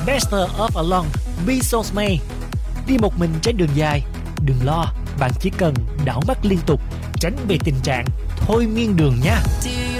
Master of Along, Bison May. Đi một mình trên đường dài, đừng lo, bạn chỉ cần đảo mắt liên tục, tránh bị tình trạng thôi miên đường nha.